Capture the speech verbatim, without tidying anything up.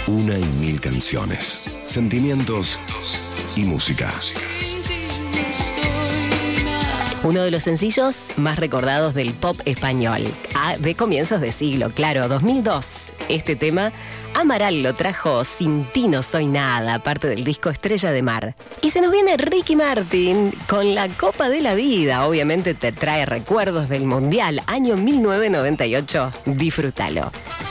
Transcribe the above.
Una y mil canciones, sentimientos y música. Uno de los sencillos más recordados del pop español, ah, de comienzos de siglo, claro, dos mil dos. Este tema, Amaral lo trajo Sin ti no soy nada, parte del disco Estrella de Mar. Y se nos viene Ricky Martin con La Copa de la Vida. Obviamente te trae recuerdos del Mundial, año mil novecientos noventa y ocho. Disfrútalo.